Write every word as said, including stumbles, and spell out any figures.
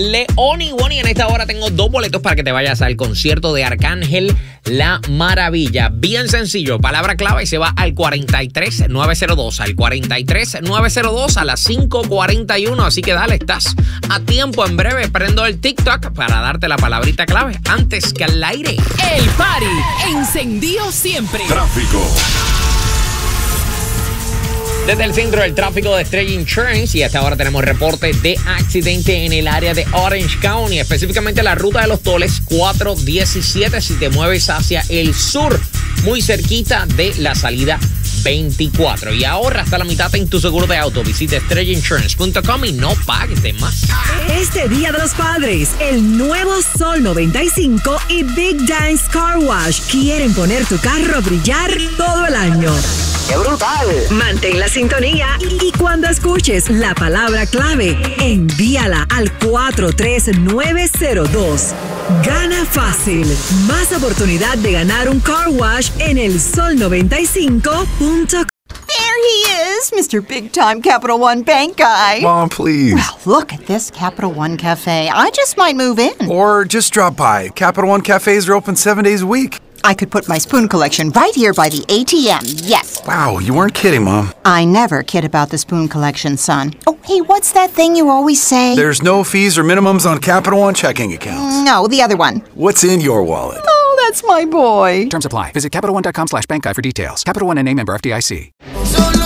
León y Bonnie, en esta hora tengo dos boletos para que te vayas al concierto de Arcángel La Maravilla. Bien sencillo, palabra clave y se va al cuarenta y tres nueve cero dos, al cuarenta y tres nueve cero dos a las cinco cuarenta y uno. Así que dale, estás a tiempo. En breve prendo el TikTok para darte la palabrita clave antes que al aire. El party encendido siempre. Tráfico. Desde el centro del tráfico de Estrella Insurance, y hasta ahora tenemos reporte de accidente en el área de Orange County, específicamente la ruta de los Toles cuatro diecisiete si te mueves hacia el sur, muy cerquita de la salida veinticuatro. Y ahorra hasta la mitad en tu seguro de auto. Visita estrella insurance punto com y no pagues de más. Este Día de los Padres, el nuevo Sol noventa y cinco y Big Dance Car Wash quieren poner tu carro a brillar todo el año. ¡Qué brutal! Mantén la sintonía y cuando escuches la palabra clave, envíala al cuatro tres nueve cero dos. Gana fácil. Más oportunidad de ganar un car wash en el sol noventa y cinco punto com. There he is, Mister Big Time Capital One Bank guy. Mom, please. Well, look at this Capital One Cafe. I just might move in. Or just drop by. Capital One cafes are open seven days a week. I could put my spoon collection right here by the A T M, yes. Wow, you weren't kidding, Mom. I never kid about the spoon collection, son. Oh, hey, what's that thing you always say? There's no fees or minimums on Capital One checking accounts. No, the other one. What's in your wallet? Oh, that's my boy. Terms apply. Visit CapitalOne.com slash bank guide for details. Capital One N A member F D I C.